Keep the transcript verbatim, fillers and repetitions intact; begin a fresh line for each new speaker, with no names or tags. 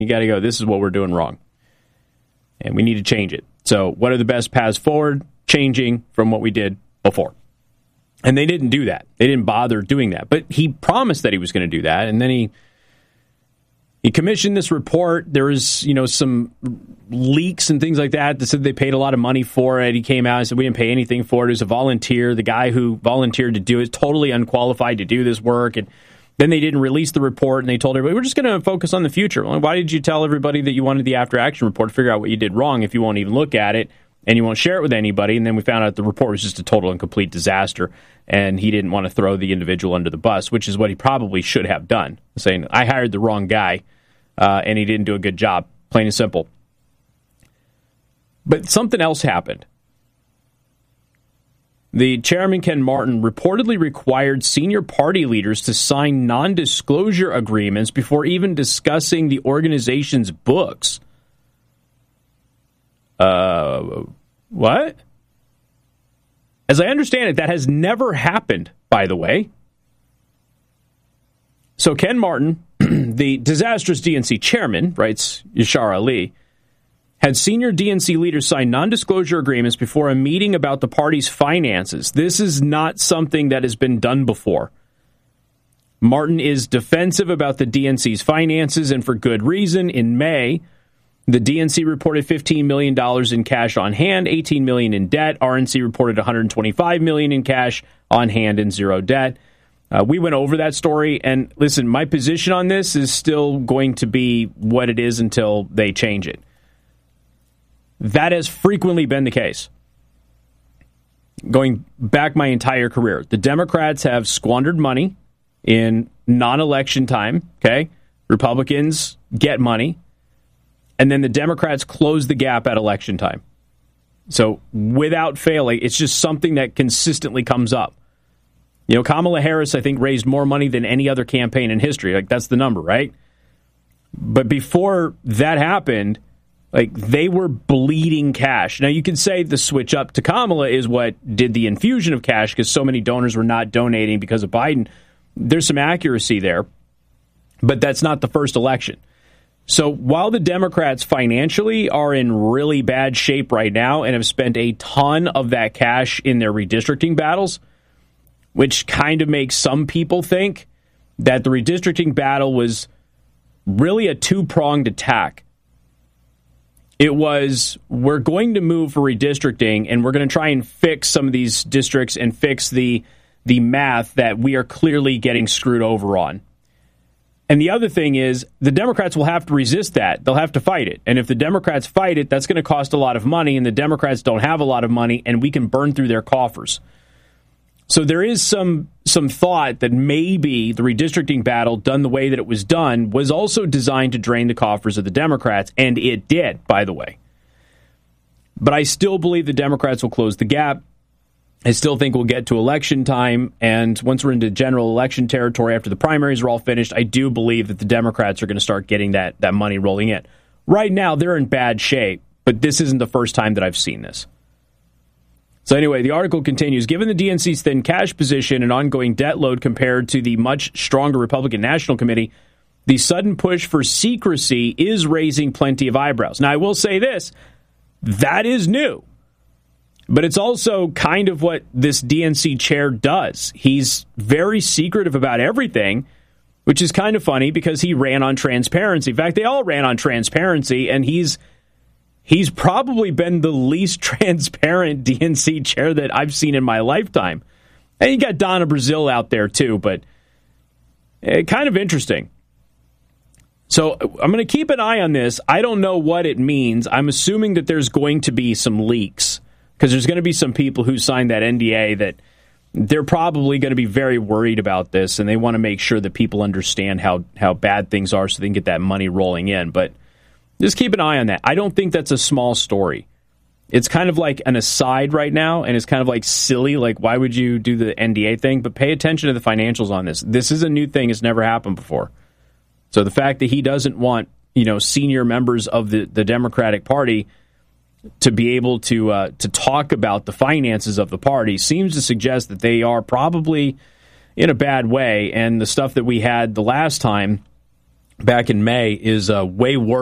you got to go, this is what we're doing wrong. And we need to change it. So what are the best paths forward? Changing from what we did before. And they didn't do that. They didn't bother doing that. But he promised that he was going to do that. And then he he commissioned this report. There was, you know, some leaks and things like that that said they paid a lot of money for it. He came out and said, we didn't pay anything for it. It was a volunteer. The guy who volunteered to do it is totally unqualified to do this work. And then they didn't release the report, and they told everybody, we're just going to focus on the future. Well, why did you tell everybody that you wanted the after-action report to figure out what you did wrong if you won't even look at it and you won't share it with anybody? And then we found out the report was just a total and complete disaster, and he didn't want to throw the individual under the bus, which is what he probably should have done, saying, I hired the wrong guy, uh, and he didn't do a good job, plain and simple. But something else happened. The chairman, Ken Martin, reportedly required senior party leaders to sign non-disclosure agreements before even discussing the organization's books. Uh, what? As I understand it, that has never happened, by the way. So Ken Martin, the disastrous D N C chairman, writes Yashar Ali, had senior D N C leaders sign non-disclosure agreements before a meeting about the party's finances. This is not something that has been done before. Martin is defensive about the D N C's finances, and for good reason. In May, the D N C reported fifteen million dollars in cash on hand, eighteen million dollars in debt. R N C reported one hundred twenty-five million dollars in cash on hand and zero debt. Uh, we went over that story, and listen, my position on this is still going to be what it is until they change it. That has frequently been the case. Going back my entire career, the Democrats have squandered money in non-election time, okay? Republicans get money, and then the Democrats close the gap at election time. So without failing, it's just something that consistently comes up. You know, Kamala Harris, I think, raised more money than any other campaign in history. Like, that's the number, right? But before that happened, like, they were bleeding cash. Now, you can say the switch up to Kamala is what did the infusion of cash because so many donors were not donating because of Biden. There's some accuracy there, but that's not the first election. So while the Democrats financially are in really bad shape right now and have spent a ton of that cash in their redistricting battles, which kind of makes some people think that the redistricting battle was really a two-pronged attack. It was, we're going to move for redistricting, and we're going to try and fix some of these districts and fix the the math that we are clearly getting screwed over on. And the other thing is, the Democrats will have to resist that. They'll have to fight it. And if the Democrats fight it, that's going to cost a lot of money, and the Democrats don't have a lot of money, and we can burn through their coffers. So there is some some thought that maybe the redistricting battle, done the way that it was done, was also designed to drain the coffers of the Democrats, and it did, by the way. But I still believe the Democrats will close the gap. I still think we'll get to election time, and once we're into general election territory after the primaries are all finished, I do believe that the Democrats are going to start getting that, that money rolling in. Right now, they're in bad shape, but this isn't the first time that I've seen this. So anyway, the article continues, given the D N C's thin cash position and ongoing debt load compared to the much stronger Republican National Committee, the sudden push for secrecy is raising plenty of eyebrows. Now, I will say this, that is new, but it's also kind of what this D N C chair does. He's very secretive about everything, which is kind of funny because he ran on transparency. In fact, they all ran on transparency, and he's He's probably been the least transparent D N C chair that I've seen in my lifetime. And you got Donna Brazile out there too, but uh, kind of interesting. So I'm going to keep an eye on this. I don't know what it means. I'm assuming that there's going to be some leaks because there's going to be some people who signed that N D A that they're probably going to be very worried about this, and they want to make sure that people understand how, how bad things are so they can get that money rolling in. But just keep an eye on that. I don't think that's a small story. It's kind of like an aside right now, and it's kind of like silly. Like, why would you do the N D A thing? But pay attention to the financials on this. This is a new thing. It's never happened before. So the fact that he doesn't want, you know, senior members of the, the Democratic Party to be able to uh, to talk about the finances of the party seems to suggest that they are probably in a bad way. And the stuff that we had the last time back in May is uh, way worse.